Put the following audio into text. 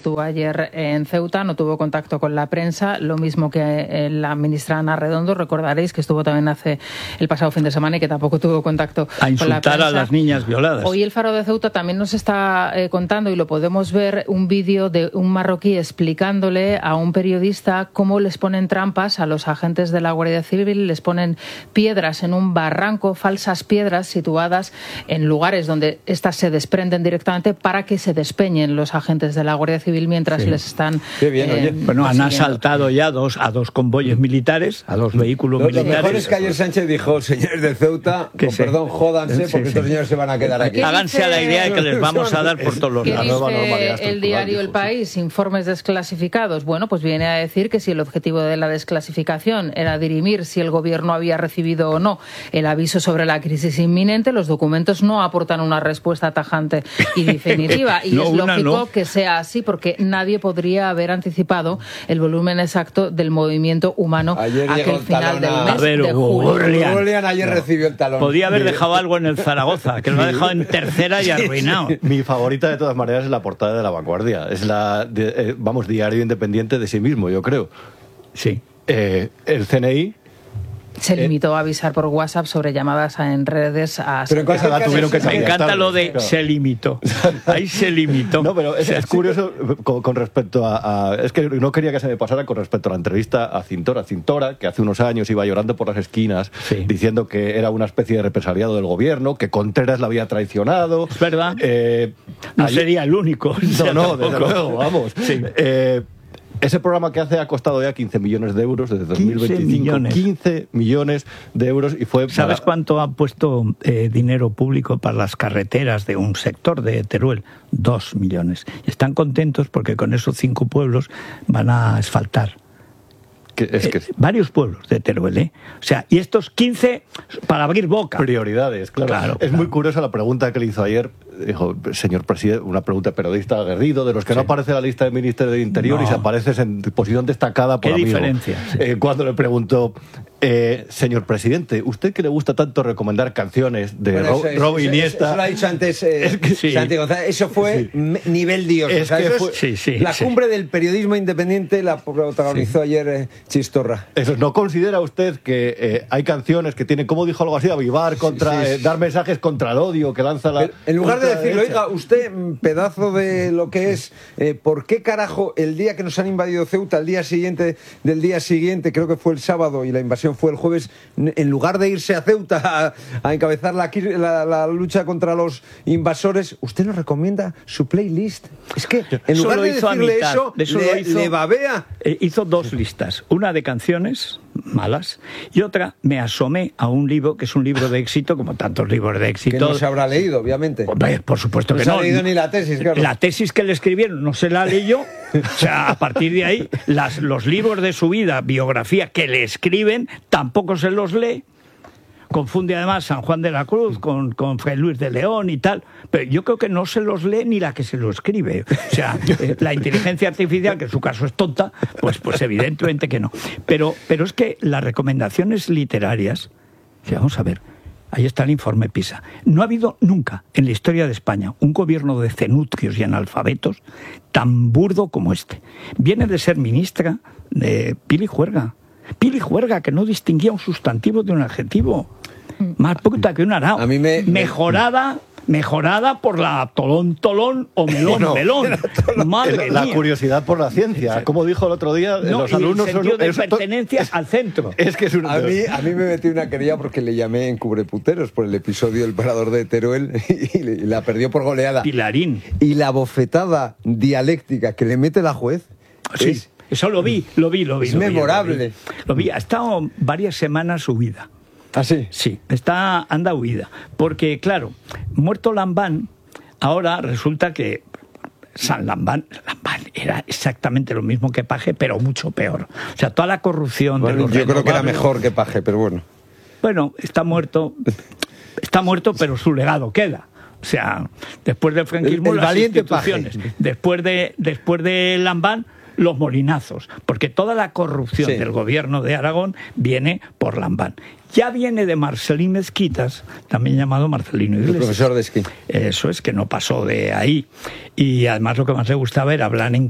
estuvo ayer en Ceuta, no tuvo contacto con la prensa, lo mismo que la ministra Ana Redondo, recordaréis que estuvo también el pasado fin de semana y que tampoco tuvo contacto con la prensa. A insultar a las niñas violadas. Hoy el Faro de Ceuta también nos está contando, y lo podemos ver, un vídeo de un marroquí explicándole a un periodista cómo les ponen trampas a los agentes de la Guardia Civil, les ponen piedras en un barranco, falsas piedras situadas en lugares donde estas se desprenden directamente para que se despeñen los agentes de la Guardia Civil mientras les están... Qué bien, oye. Bueno, han asaltado ya a dos convoyes militares, a dos vehículos militares. Lo mejor es que ayer Sánchez dijo, señores de Ceuta, con perdón, jódanse, porque estos señores se van a quedar aquí. Háganse a la idea de que les vamos a dar por todos los lados. ¿Qué dice el diario El País? Informes desclasificados. Bueno, pues viene a decir que si el objetivo de la desclasificación era dirimir si el gobierno había recibido o no el aviso sobre la crisis inminente, los documentos no aportan una respuesta tajante y definitiva. Y es lógico que sea así, porque nadie podría haber anticipado el volumen exacto del movimiento humano aquel final del mes de julio. Julián ayer recibió el talón. Podía haber dejado algo en el Zaragoza, que lo ha dejado en tercera y arruinado. Mi favorita de todas maneras es la portada de La Vanguardia. Es diario independiente de sí mismo, yo creo. Sí. El CNI se limitó a avisar por WhatsApp sobre llamadas en redes a... Pero en casa tuvieron que me encanta lo de se limitó. Ahí se limitó. No, pero es curioso con respecto a... Es que no quería que se me pasara con respecto a la entrevista a Cintora. Cintora, que hace unos años iba llorando por las esquinas diciendo que era una especie de represaliado del gobierno, que Contreras la había traicionado. Es verdad. No sería el único. No, desde luego, vamos. Sí. Ese programa que hace ha costado ya 15 millones de euros desde 2025. 15 millones de euros y fue... ¿Sabes cuánto ha puesto dinero público para las carreteras de un sector de Teruel? 2 millones. Están contentos porque con esos 5 pueblos van a asfaltar. Varios pueblos de Teruel, O sea, y estos 15 para abrir boca. Prioridades, claro. Es muy curiosa la pregunta que le hizo ayer. Dijo, señor presidente, una pregunta periodista aguerrido, de los que no aparece en la lista del Ministerio del Interior y se aparece en posición destacada por amigo. ¿Qué diferencia? Cuando le preguntó, señor presidente, ¿usted que le gusta tanto recomendar canciones de Rob Iniesta? Eso lo ha dicho antes Santi González. Eso fue nivel Dios. La cumbre del periodismo independiente la protagonizó ayer Chistorra. Eso, ¿no considera usted que hay canciones que tienen, como dijo algo así, avivar contra, dar mensajes contra el odio que lanza la... En lugar de decirlo, oiga, usted, pedazo de lo que es, ¿por qué carajo el día que nos han invadido Ceuta, el día siguiente del día siguiente, creo que fue el sábado y la invasión fue el jueves, en lugar de irse a Ceuta a encabezar la lucha contra los invasores, usted nos recomienda su playlist? Es que, en lugar de decirle eso, le babea. Hizo 2 listas, una de canciones malas y otra me asomé a un libro que es un libro de éxito, como tantos libros de éxito. Que no se habrá leído, obviamente. Hombre, por supuesto que no. No se ha leído ni la tesis, claro. La tesis que le escribieron no se la leyó. O sea, a partir de ahí, los libros de su vida, biografía, que le escriben, tampoco se los lee. Confunde además San Juan de la Cruz con Fray Luis de León y tal, pero yo creo que no se los lee ni la que se lo escribe. O sea, la inteligencia artificial, que en su caso es tonta, pues evidentemente que no. Pero es que las recomendaciones literarias, vamos a ver, ahí está el informe PISA. No ha habido nunca en la historia de España un gobierno de cenutrios y analfabetos tan burdo como este. Viene de ser ministra de Pili Juerga. Pili Juerga, que no distinguía un sustantivo de un adjetivo. Más puta que un arao. Mejorada por la tolón o melón. Madre la mía. Curiosidad por la ciencia. Como dijo el otro día, los alumnos el sentido de pertenencia al centro. Es que a mí me metí una querella porque le llamé en Cubreputeros por el episodio del parador de Teruel y la perdió por goleada. Pilarín. Y la bofetada dialéctica que le mete la juez. Sí. Eso lo vi. Es memorable. Lo vi. Ha estado varias semanas huida. ¿Ah, sí? Sí, anda huida. Porque, claro, muerto Lambán, ahora resulta que San Lambán era exactamente lo mismo que Paje, pero mucho peor. O sea, toda la corrupción de los yo creo que era mejor que Paje, pero bueno. Bueno, está muerto, pero su legado queda. O sea, después del franquismo, las instituciones. Paje. Después de Lambán, los molinazos, porque toda la corrupción del gobierno de Aragón viene por Lambán. Ya viene de Marcelín Mezquitas, también llamado Marcelino Iglesias. El profesor de esquí. Eso es, que no pasó de ahí. Y además lo que más le gustaba era hablar en